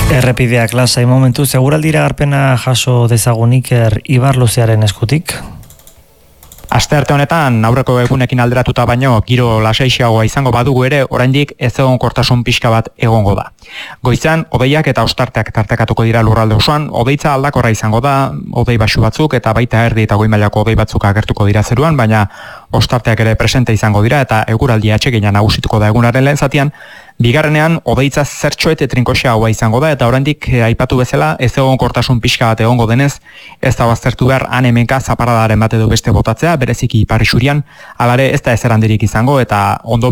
Errepideak lasai momentu, seguraldira garpena jaso dezagunik Ibar Luzearen eskutik? Astearte honetan aurreko egunekin alderatuta baino giro lasaixeagoa izango badugu ere, oraindik ezegonkortasun pixka bat egongo da. Goizan, hodeiak eta ostarteak tartekatuko dira lurralde osoan, hodeitza aldakorra izango da, hodei baxu batzuk eta baita erdi eta goi mailako hodei batzuk agertuko dira zeruan, baina ostarteak ere presente izango dira eta eguraldi atsegina nagusituko da egunaren lehen zatian. Bigarrenean, hodeitza zertxoet trinkoxeagoa izango da, eta oraindik aipatu bezala, ezegonkortasun pixka bat egongo denez, ez da baztertu behar han-hemenka zaparradaren bat edo beste botatzea, bereziki Ipar Isurian, alare ez da ezer handirik izango, eta ondo